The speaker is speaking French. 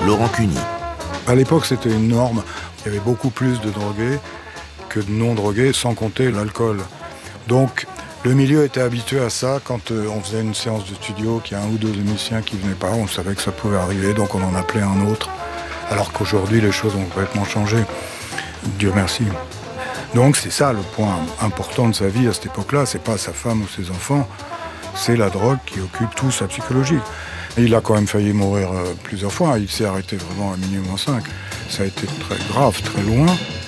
Laurent Cuny. À l'époque, c'était une norme. Il y avait beaucoup plus de drogués que de non-drogués, sans compter l'alcool. Donc, le milieu était habitué à ça. Quand on faisait une séance de studio, qu'il y a un ou deux musiciens qui venaient pas, on savait que ça pouvait arriver, donc on en appelait un autre. Alors qu'aujourd'hui, les choses ont complètement changé. Dieu merci. Donc c'est ça le point important de sa vie à cette époque-là. C'est pas sa femme ou ses enfants, c'est la drogue qui occupe toute sa psychologie. Et il a quand même failli mourir plusieurs fois. Il s'est arrêté vraiment à minuit moins 5. Ça a été très grave, très loin.